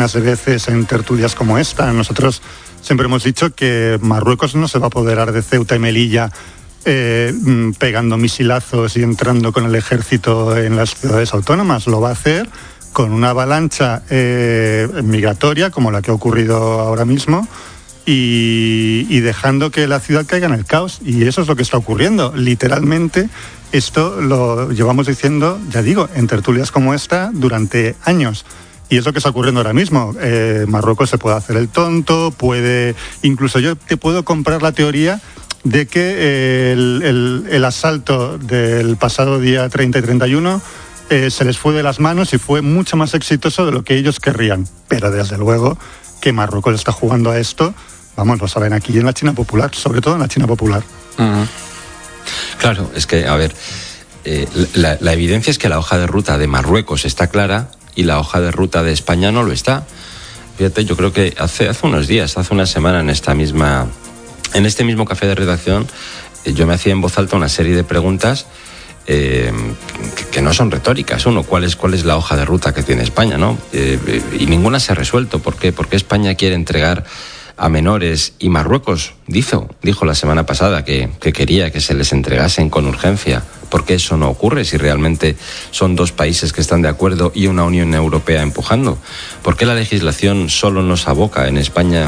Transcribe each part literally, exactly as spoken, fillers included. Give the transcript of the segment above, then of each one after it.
decenas de veces en tertulias como esta. Nosotros siempre hemos dicho que Marruecos no se va a apoderar de Ceuta y Melilla eh, pegando misilazos y entrando con el ejército en las ciudades autónomas. Lo va a hacer con una avalancha eh, migratoria como la que ha ocurrido ahora mismo y, y dejando que la ciudad caiga en el caos. Y eso es lo que está ocurriendo. Literalmente, esto lo llevamos diciendo, ya digo, en tertulias como esta durante años. Y es lo que está ocurriendo ahora mismo. Eh, Marruecos se puede hacer el tonto, puede... Incluso yo te puedo comprar la teoría de que eh, el, el, el asalto del pasado día treinta y treinta y uno eh, se les fue de las manos y fue mucho más exitoso de lo que ellos querrían. Pero desde luego que Marruecos está jugando a esto, vamos, lo saben aquí en la China popular, sobre todo en la China popular. Uh-huh. Claro, es que, a ver, eh, la, la evidencia es que la hoja de ruta de Marruecos está clara y la hoja de ruta de España no lo está. Fíjate, yo creo que hace, hace unos días, hace una semana en esta misma, en este mismo café de redacción, eh, yo me hacía en voz alta una serie de preguntas eh, que, que no son retóricas. Uno, ¿cuál es, cuál es la hoja de ruta que tiene España, ¿no? Eh, eh, y ninguna se ha resuelto. ¿Por qué? Porque España quiere entregar a menores y Marruecos dijo, dijo la semana pasada que, que quería que se les entregasen con urgencia. ¿Por qué eso no ocurre si realmente son dos países que están de acuerdo y una Unión Europea empujando? ¿Por qué la legislación solo nos aboca en España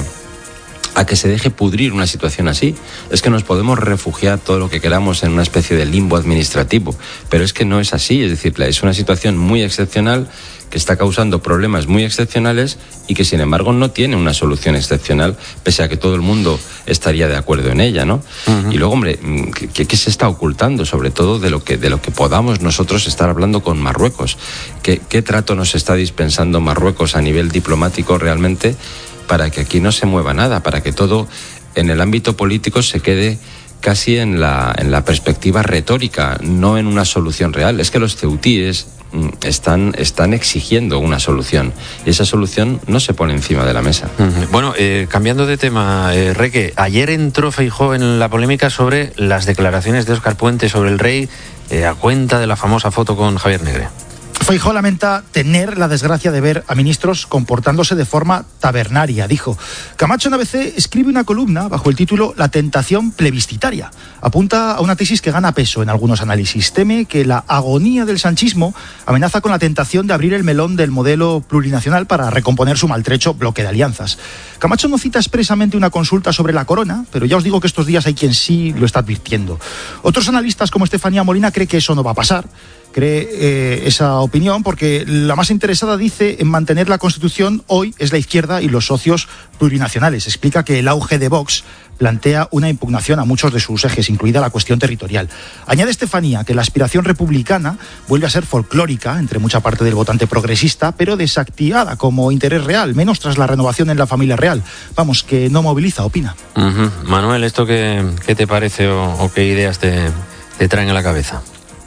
a que se deje pudrir una situación así? Es que nos podemos refugiar todo lo que queramos en una especie de limbo administrativo, pero es que no es así. Es decir, es una situación muy excepcional que está causando problemas muy excepcionales y que sin embargo no tiene una solución excepcional, pese a que todo el mundo estaría de acuerdo en ella, ¿no? Uh-huh. Y luego, hombre, ¿qué, qué se está ocultando? Sobre todo de lo que, de lo que podamos nosotros estar hablando con Marruecos. ¿Qué, qué trato nos está dispensando Marruecos a nivel diplomático realmente para que aquí no se mueva nada, para que todo en el ámbito político se quede casi en la, en la perspectiva retórica, no en una solución real? Es que los ceutíes están, están exigiendo una solución y esa solución no se pone encima de la mesa. Uh-huh. Bueno, eh, cambiando de tema, eh, Reque, ayer entró Feijóo en la polémica sobre las declaraciones de Óscar Puente sobre el rey eh, a cuenta de la famosa foto con Javier Negre. Feijóo lamenta tener la desgracia de ver a ministros comportándose de forma tabernaria, dijo. Camacho en A B C escribe una columna bajo el título La tentación plebiscitaria. Apunta a una tesis que gana peso en algunos análisis. Teme que la agonía del sanchismo amenaza con la tentación de abrir el melón del modelo plurinacional para recomponer su maltrecho bloque de alianzas. Camacho no cita expresamente una consulta sobre la corona, pero ya os digo que estos días hay quien sí lo está advirtiendo. Otros analistas como Estefanía Molina cree que eso no va a pasar. Cree eh, esa opinión porque la más interesada dice en mantener la Constitución hoy es la izquierda y los socios plurinacionales. Explica que el auge de Vox plantea una impugnación a muchos de sus ejes, incluida la cuestión territorial. Añade Estefanía que la aspiración republicana vuelve a ser folclórica entre mucha parte del votante progresista, pero desactivada como interés real, menos tras la renovación en la familia real. Vamos, que no moviliza, opina. Uh-huh. Manuel, ¿esto qué, qué te parece o, o qué ideas te, te traen a la cabeza?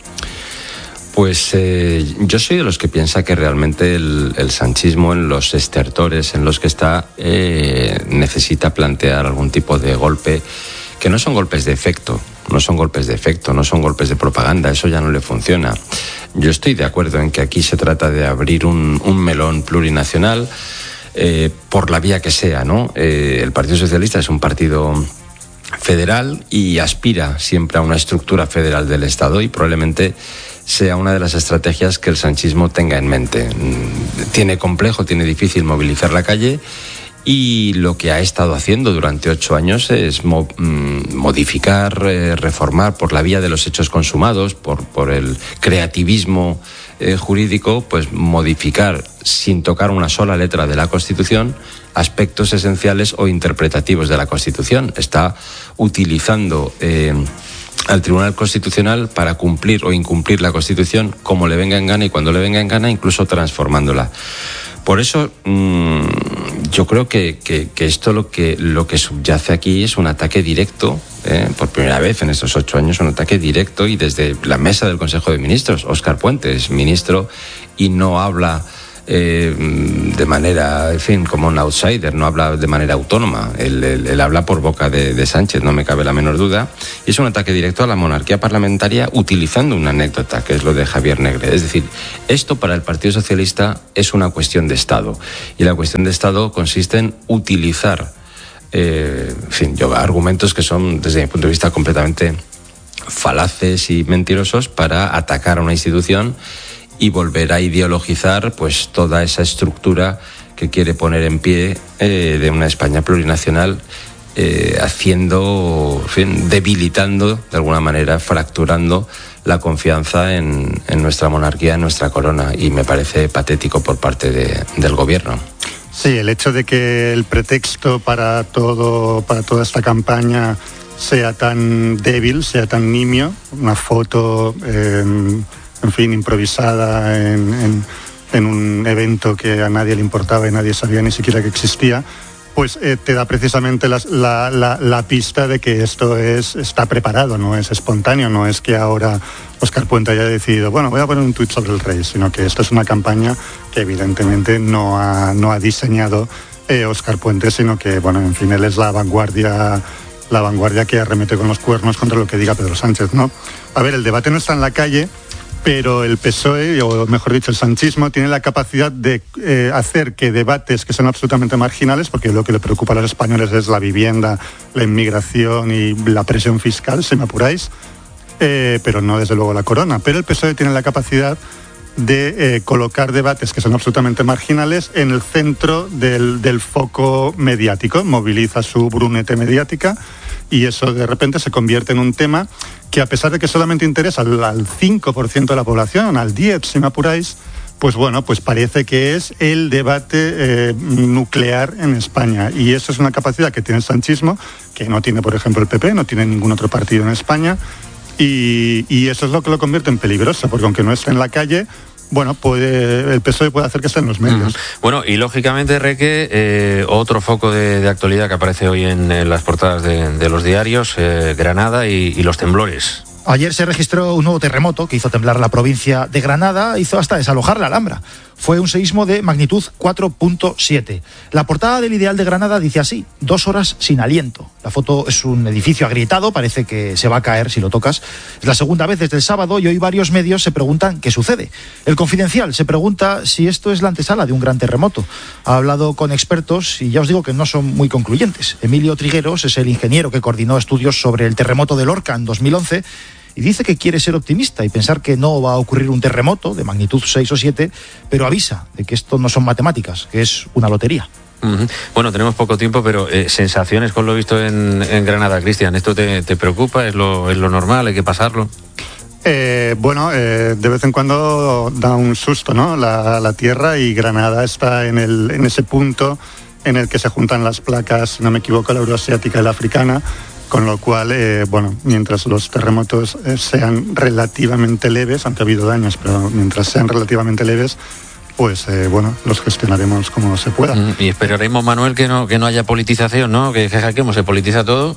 Pues eh, yo soy de los que piensa que realmente el, el sanchismo en los estertores en los que está eh, necesita plantear algún tipo de golpe, que no son golpes de efecto, no son golpes de efecto, no son golpes de propaganda, eso ya no le funciona. Yo estoy de acuerdo en que aquí se trata de abrir un, un melón plurinacional eh, por la vía que sea, ¿no? Eh, el Partido Socialista es un partido federal y aspira siempre a una estructura federal del Estado y probablemente sea una de las estrategias que el sanchismo tenga en mente. Tiene complejo, tiene difícil movilizar la calle y lo que ha estado haciendo durante ocho años es mo- modificar, eh, reformar por la vía de los hechos consumados, por, por el creativismo eh, jurídico, pues modificar sin tocar una sola letra de la Constitución aspectos esenciales o interpretativos de la Constitución. Está utilizando Eh, al Tribunal Constitucional para cumplir o incumplir la Constitución como le venga en gana y cuando le venga en gana, incluso transformándola. Por eso mmm, yo creo que, que, que esto lo que, lo que subyace aquí es un ataque directo, eh, por primera vez en estos ocho años, un ataque directo y desde la mesa del Consejo de Ministros. Óscar Puente es ministro y no habla eh, de manera, en fin, como un outsider, no habla de manera autónoma, él, él, él habla por boca de, de Sánchez, no me cabe la menor duda, y es un ataque directo a la monarquía parlamentaria utilizando una anécdota, que es lo de Javier Negre. Es decir, esto para el Partido Socialista es una cuestión de Estado, y la cuestión de Estado consiste en utilizar, eh, en fin, yo, argumentos que son, desde mi punto de vista, completamente falaces y mentirosos para atacar a una institución y volver a ideologizar pues toda esa estructura que quiere poner en pie eh, de una España plurinacional, eh, haciendo, en fin, debilitando de alguna manera, fracturando la confianza en, en nuestra monarquía, en nuestra corona, y me parece patético por parte de, del gobierno. Sí, el hecho de que el pretexto para todo, para toda esta campaña sea tan débil, sea tan nimio, una foto, eh, en fin, improvisada en, en, en un evento que a nadie le importaba y nadie sabía ni siquiera que existía, pues eh, te da precisamente la, la, la, la pista de que esto es, está preparado, no es espontáneo, no es que ahora Óscar Puente haya decidido, bueno, voy a poner un tuit sobre el rey, sino que esto es una campaña que evidentemente no ha, no ha diseñado eh, Óscar Puente, sino que, bueno, en fin, él es la vanguardia la vanguardia que arremete con los cuernos contra lo que diga Pedro Sánchez, ¿no? A ver, el debate no está en la calle, pero el P S O E, o mejor dicho, el sanchismo, tiene la capacidad de eh, hacer que debates que son absolutamente marginales, porque lo que le preocupa a los españoles es la vivienda, la inmigración y la presión fiscal, si me apuráis, eh, pero no desde luego la corona. Pero el P S O E tiene la capacidad de eh, colocar debates que son absolutamente marginales en el centro del, del foco mediático, moviliza su brunete mediática y eso de repente se convierte en un tema que, a pesar de que solamente interesa al, al cinco por ciento de la población, al diez por ciento si me apuráis, pues bueno, pues parece que es el debate eh, nuclear en España, y eso es una capacidad que tiene el sanchismo, que no tiene, por ejemplo, el P P, no tiene ningún otro partido en España. Y, y eso es lo que lo convierte en peligroso, porque aunque no esté en la calle, bueno, puede, el P S O E puede hacer que esté en los medios. Uh-huh. Bueno, y lógicamente, Reque, eh, otro foco de, de actualidad que aparece hoy en, en las portadas de, de los diarios, eh, Granada y, y los temblores. Ayer se registró un nuevo terremoto que hizo temblar la provincia de Granada, hizo hasta desalojar la Alhambra. Fue un seísmo de magnitud cuatro punto siete. La portada del Ideal de Granada dice así: dos horas sin aliento. La foto es un edificio agrietado, parece que se va a caer si lo tocas. Es la segunda vez desde el sábado y hoy varios medios se preguntan qué sucede. El Confidencial se pregunta si esto es la antesala de un gran terremoto. Ha hablado con expertos y ya os digo que no son muy concluyentes. Emilio Trigueros es el ingeniero que coordinó estudios sobre el terremoto de Lorca en dos mil once y dice que quiere ser optimista y pensar que no va a ocurrir un terremoto de magnitud seis o siete, pero avisa de que esto no son matemáticas, que es una lotería. Uh-huh. Bueno, tenemos poco tiempo, pero eh, sensaciones con lo visto en, en Granada, Cristian. ¿Esto te, te preocupa? ¿Es lo, es lo normal? ¿Hay que pasarlo? Eh, bueno, eh, de vez en cuando da un susto, ¿no? La, la tierra, y Granada está en, el, en ese punto en el que se juntan las placas, si no me equivoco, la euroasiática y la africana, con lo cual, eh, bueno, mientras los terremotos eh, sean relativamente leves, aunque ha habido daños, pero mientras sean relativamente leves, pues eh, bueno, los gestionaremos como se pueda. Mm, y esperaremos, Manuel, que no, que no haya politización, ¿no? Que, que jaquemos, se politiza todo.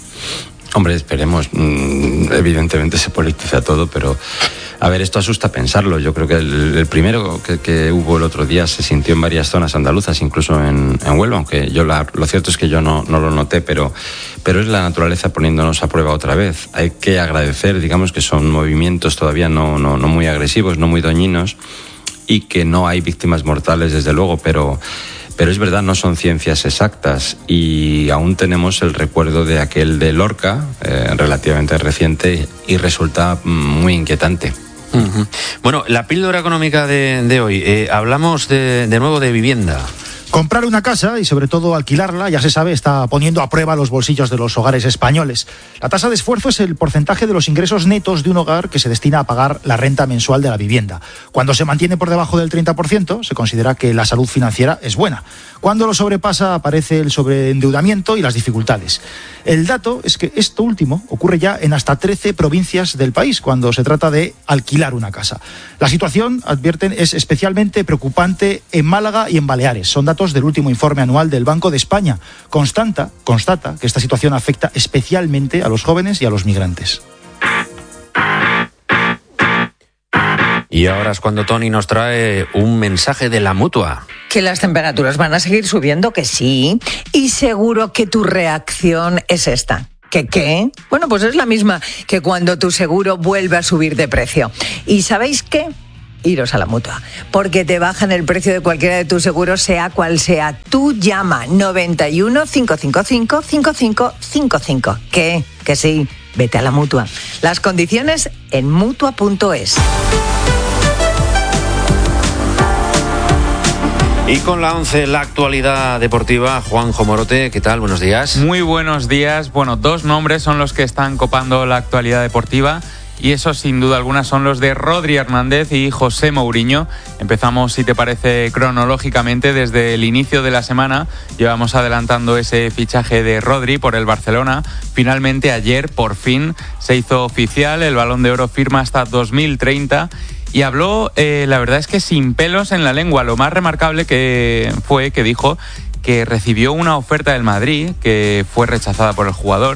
Hombre, esperemos. Evidentemente se politiza todo, pero a ver, esto asusta pensarlo. Yo creo que el, el primero que, que hubo el otro día se sintió en varias zonas andaluzas, incluso en, en Huelva, aunque yo la, lo cierto es que yo no, no lo noté, pero, pero es la naturaleza poniéndonos a prueba otra vez. Hay que agradecer, digamos, que son movimientos todavía no, no, no muy agresivos, no muy dañinos, y que no hay víctimas mortales, desde luego, pero... Pero es verdad, no son ciencias exactas, y aún tenemos el recuerdo de aquel de Lorca, eh, relativamente reciente, y resulta muy inquietante. Uh-huh. Bueno, la píldora económica de, de hoy, eh, hablamos de, de nuevo de vivienda. Comprar una casa y sobre todo alquilarla, ya se sabe, está poniendo a prueba los bolsillos de los hogares españoles. La tasa de esfuerzo es el porcentaje de los ingresos netos de un hogar que se destina a pagar la renta mensual de la vivienda. Cuando se mantiene por debajo del treinta por ciento, se considera que la salud financiera es buena. Cuando lo sobrepasa, aparece el sobreendeudamiento y las dificultades. El dato es que esto último ocurre ya en hasta trece provincias del país cuando se trata de alquilar una casa. La situación, advierten, es especialmente preocupante en Málaga y en Baleares. Son datos del último informe anual del Banco de España. Constata, constata que esta situación afecta especialmente a los jóvenes y a los migrantes. Y ahora es cuando Tony nos trae un mensaje de la Mutua. Que las temperaturas van a seguir subiendo, que sí. Y seguro que tu reacción es esta. ¿Qué qué? Bueno, pues es la misma que cuando tu seguro vuelve a subir de precio. ¿Y sabéis qué? Iros a la Mutua, porque te bajan el precio de cualquiera de tus seguros, sea cual sea. Tú llama noventa y uno, cinco cinco cinco, cinco cinco cinco cinco. ¿Qué? Que sí, vete a la Mutua. Las condiciones en mutua punto es. Y con la once, la actualidad deportiva, Juanjo Morote, ¿qué tal? Buenos días. Muy buenos días. Bueno, dos nombres son los que están copando la actualidad deportiva. Y esos, sin duda alguna, son los de Rodri Hernández y José Mourinho. Empezamos, si te parece, cronológicamente desde el inicio de la semana. Llevamos adelantando ese fichaje de Rodri por el Barcelona. Finalmente, ayer, por fin, se hizo oficial. El Balón de Oro firma hasta dos mil treinta. Y habló, eh, la verdad es que sin pelos en la lengua. Lo más remarcable que fue que dijo que recibió una oferta del Madrid, que fue rechazada por el jugador,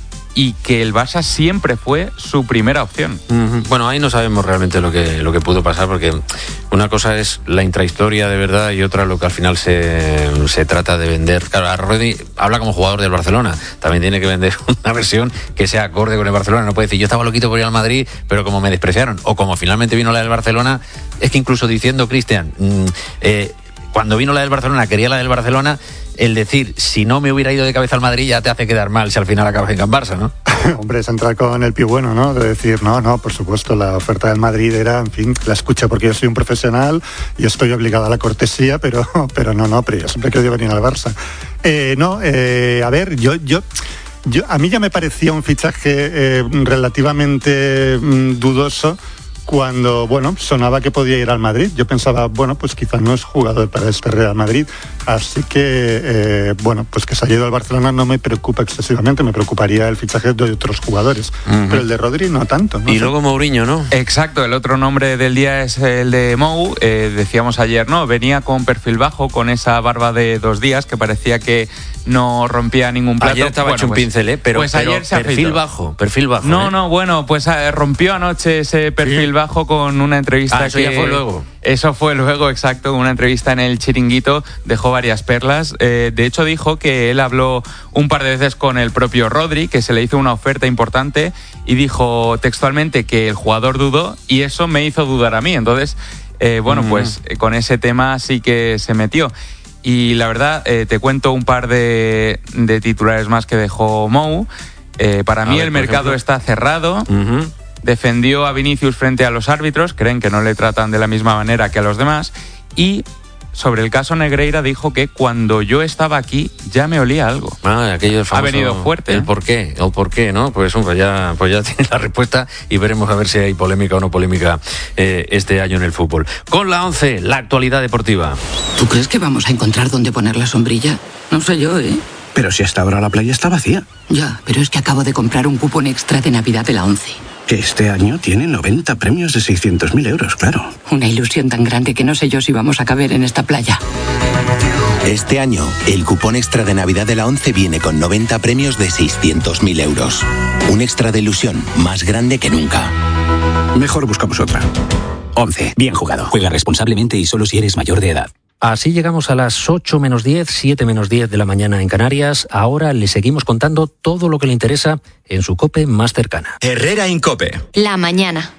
y que el Barça siempre fue su primera opción. Uh-huh. Bueno, ahí no sabemos realmente lo que, lo que pudo pasar, porque una cosa es la intrahistoria de verdad y otra lo que al final se, se trata de vender. Claro, Rodri habla como jugador del Barcelona, también tiene que vender una versión que sea acorde con el Barcelona. No puede decir, yo estaba loquito por ir al Madrid, pero como me despreciaron, o como finalmente vino la del Barcelona. Es que incluso diciendo, Cristian, mmm, eh, cuando vino la del Barcelona, quería la del Barcelona, el decir, si no me hubiera ido de cabeza al Madrid, ya te hace quedar mal si al final acabas en Can Barça, ¿no? Hombre, es entrar con el pie bueno, ¿no? De decir, no, no, por supuesto, la oferta del Madrid era, en fin, la escucha porque yo soy un profesional y estoy obligado a la cortesía, pero, pero no, no, pero yo siempre he querido venir al Barça. Eh, no, eh, a ver, yo, yo, yo, a mí ya me parecía un fichaje eh, relativamente mm, dudoso cuando, bueno, sonaba que podía ir al Madrid. Yo pensaba, bueno, pues quizás no es jugador para este Real Madrid, así que, eh, bueno, pues que se haya ido al Barcelona no me preocupa excesivamente, me preocuparía el fichaje de otros jugadores, uh-huh. pero el de Rodri no tanto, ¿no? Y sé. Luego Mourinho, ¿no? Exacto, el otro nombre del día es el de Mou, eh, decíamos ayer, ¿no? Venía con perfil bajo, con esa barba de dos días que parecía que no rompía ningún plato. Ayer estaba bueno, hecho un pues, pincel, ¿eh? Pero, pues pero ayer se perfil afeitó. bajo, perfil bajo. No, ¿eh? no, bueno, pues eh, rompió anoche ese perfil ¿Sí? bajo con una entrevista ah, eso que... ya fue luego. Eso fue luego, exacto, una entrevista en el Chiringuito, dejó varias perlas. Eh, de hecho, dijo que él habló un par de veces con el propio Rodri, que se le hizo una oferta importante, y dijo textualmente que el jugador dudó, y eso me hizo dudar a mí. Entonces, eh, bueno, mm. pues eh, con ese tema sí que se metió. Y la verdad, eh, te cuento un par de, de titulares más que dejó Mou. Eh, para a mí ver, el mercado ejemplo. está cerrado. Uh-huh. Defendió a Vinicius frente a los árbitros, creen que no le tratan de la misma manera que a los demás. Y sobre el caso Negreira dijo que cuando yo estaba aquí ya me olía algo. Ah, aquello famoso, ha venido fuerte. El por qué, el por qué, ¿no? Pues, pues ya, pues ya tiene la respuesta y veremos a ver si hay polémica o no polémica eh, este año en el fútbol. Con la once, la actualidad deportiva. ¿Tú crees que vamos a encontrar dónde poner la sombrilla? No sé yo, ¿eh? Pero si hasta ahora la playa está vacía. Ya, pero es que acabo de comprar un cupón extra de Navidad de la once. Que este año tiene noventa premios de seiscientos mil euros, claro. Una ilusión tan grande que no sé yo si vamos a caber en esta playa. Este año, el cupón extra de Navidad de la once viene con noventa premios de seiscientos mil euros. Un extra de ilusión más grande que nunca. Mejor buscamos otra. once. Bien jugado. Juega responsablemente y solo si eres mayor de edad. Así llegamos a las ocho menos diez, siete menos diez de la mañana en Canarias. Ahora le seguimos contando todo lo que le interesa en su COPE más cercana. Herrera en COPE. La mañana.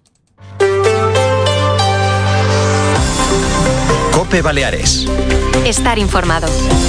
COPE Baleares. Estar informado.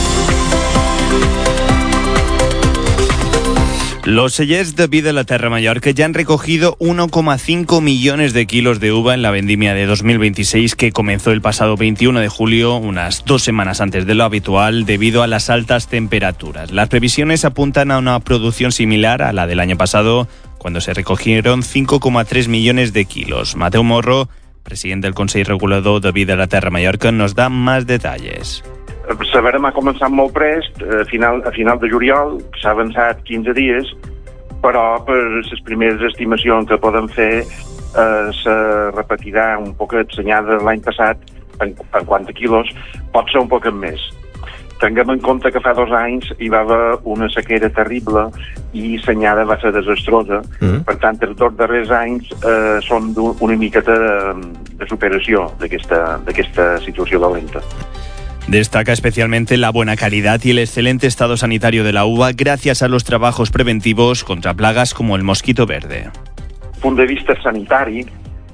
Los cellers de vi de la Terra Mallorca ya han recogido uno coma cinco millones de kilos de uva en la vendimia de dos mil veintiséis que comenzó el pasado veintiuno de julio, unas dos semanas antes de lo habitual, debido a las altas temperaturas. Las previsiones apuntan a una producción similar a la del año pasado, cuando se recogieron cinco coma tres millones de kilos. Mateu Morro, presidente del Consell Regulador de vi de la Terra Mallorca, nos da más detalles. La verema ha començat molt prest, a final, a final de juliol, s'ha avançat quinze dies, però per les primeres estimacions que poden fer eh, se repetirà un poc assenyada l'any passat en, en quant a quilos, pot ser un poc més. Tinguem en compte que fa dos anys hi va haver una sequera terrible i l'anyada va ser desastrosa. Mm. Per tant, els dos darrers anys eh, són una miqueta de, de superació d'aquesta, d'aquesta situació dolenta. Destaca especialmente la buena calidad y el excelente estado sanitario de la uva gracias a los trabajos preventivos contra plagas como el mosquito verde. Des punt de vista sanitari,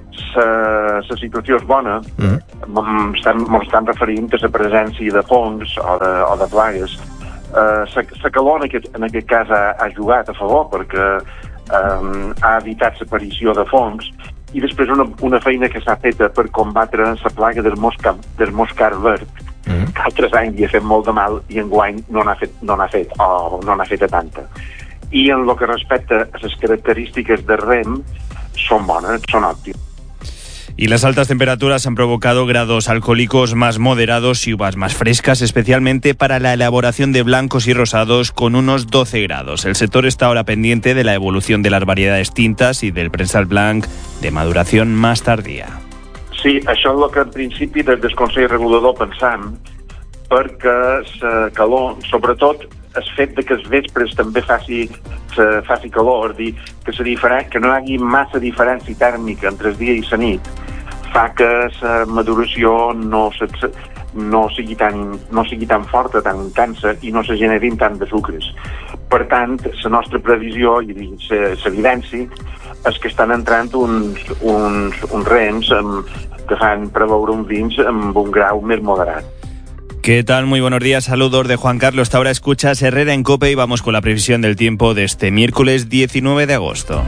la situació és bona. Mm. Estem, ens estem referint a la presència de fongs o de, o de plagues. La uh, calor en aquest, en aquest cas ha, ha jugat a favor perquè um, ha evitat l'aparició de fongs, i després una, una feina que s'ha feta per combatre la plaga del, mosca, del moscar verd, mm. que altres anys hi ha fet molt de mal i enguany no n'ha fet, no n'ha fet o no n'ha fet a tanta. I en el que respecta a les característiques de rem, són bones, són òptimes. Y las altas temperaturas han provocado grados alcohólicos más moderados y uvas más frescas, especialmente para la elaboración de blancos y rosados con unos doce grados. El sector está ahora pendiente de la evolución de las variedades tintas y del prensal blanc de maduración más tardía. Sí, això és el que en principi des del Consell Regulador pensam, perquè la calor, sobretot el fet de que els vespres també faci, faci calor, dir, que, diferent, que no hi hagi massa diferència tèrmica entre el dia i la nit, fa que la maduració no, se, no, sigui tan, no sigui tan forta, tan intensa, i no se generin tant de sucres. Per tant, la nostra previsió i l'evidència és que estan entrant uns, uns, uns rems amb, que fan preveure uns vins amb un grau més moderat. ¿Qué tal? Muy buenos días, saludos de Juan Carlos. Hasta ahora escuchas Herrera en COPE y vamos con la previsión del tiempo de este miércoles diecinueve de agosto.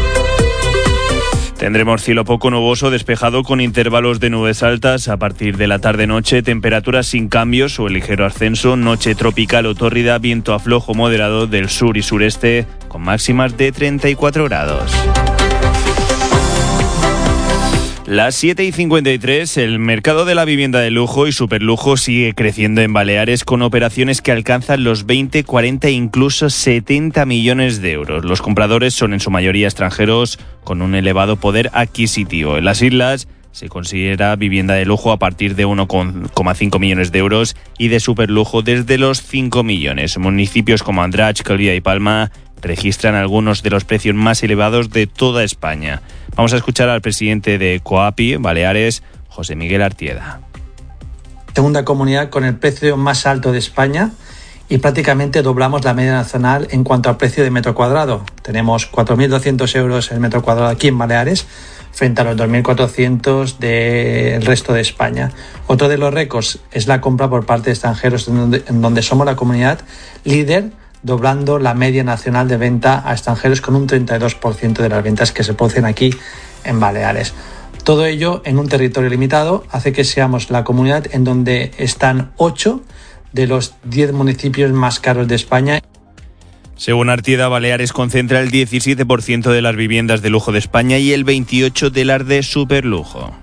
Tendremos cielo poco nuboso, despejado con intervalos de nubes altas. A partir de la tarde-noche, temperaturas sin cambios o el ligero ascenso. Noche tropical o tórrida, viento a flojo moderado del sur y sureste, con máximas de treinta y cuatro grados. Las siete y cincuenta y tres, el mercado de la vivienda de lujo y superlujo sigue creciendo en Baleares con operaciones que alcanzan los veinte, cuarenta e incluso setenta millones de euros. Los compradores son en su mayoría extranjeros con un elevado poder adquisitivo. En las islas se considera vivienda de lujo a partir de uno coma cinco millones de euros y de superlujo desde los cinco millones. Municipios como Andratx, Calviá y Palma registran algunos de los precios más elevados de toda España. Vamos a escuchar al presidente de COAPI, Baleares, José Miguel Artieda. Segunda comunidad con el precio más alto de España y prácticamente doblamos la media nacional en cuanto al precio de metro cuadrado. Tenemos cuatro mil doscientos euros el metro cuadrado aquí en Baleares frente a los dos mil cuatrocientos del resto de España. Otro de los récords es la compra por parte de extranjeros en donde, en donde somos la comunidad líder, doblando la media nacional de venta a extranjeros con un treinta y dos por ciento de las ventas que se producen aquí en Baleares. Todo ello en un territorio limitado hace que seamos la comunidad en donde están ocho de los diez municipios más caros de España. Según Artieda, Baleares concentra el diecisiete por ciento de las viviendas de lujo de España y el veintiocho por ciento de las de superlujo.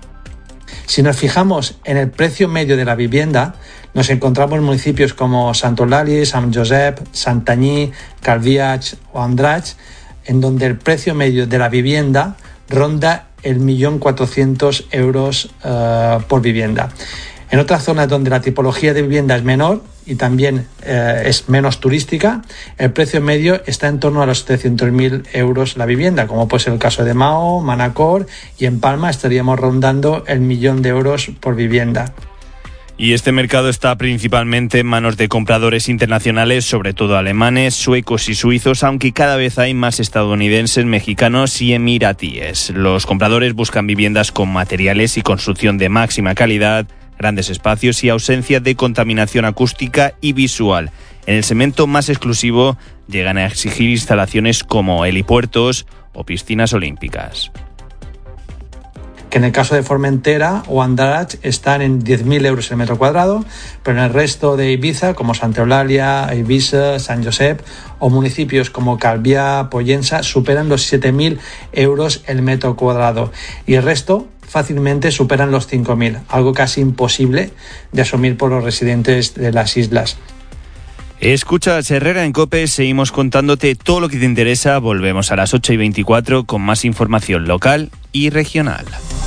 Si nos fijamos en el precio medio de la vivienda, nos encontramos en municipios como Sant Eulàlia, Sant Josep, Santanyí, Calviach o Andratx, en donde el precio medio de la vivienda ronda el millón cuatrocientos euros uh, por vivienda. En otras zonas donde la tipología de vivienda es menor y también eh, es menos turística, el precio medio está en torno a los trescientos mil euros la vivienda, como puede ser el caso de Mao, Manacor, y en Palma estaríamos rondando el millón de euros por vivienda. Y este mercado está principalmente en manos de compradores internacionales, sobre todo alemanes, suecos y suizos, aunque cada vez hay más estadounidenses, mexicanos y emiratíes. Los compradores buscan viviendas con materiales y construcción de máxima calidad, grandes espacios y ausencia de contaminación acústica y visual. En el segmento más exclusivo llegan a exigir instalaciones como helipuertos o piscinas olímpicas. Que en el caso de Formentera o Andratx están en diez mil euros el metro cuadrado, pero en el resto de Ibiza, como Santa Eulàlia, Eivissa, Sant Josep o municipios como Calviá, Pollença, superan los siete mil euros el metro cuadrado y el resto fácilmente superan los cinco mil, algo casi imposible de asumir por los residentes de las islas. Escuchas Herrera en COPE, seguimos contándote todo lo que te interesa. Volvemos a las ocho y veinticuatro con más información local y regional.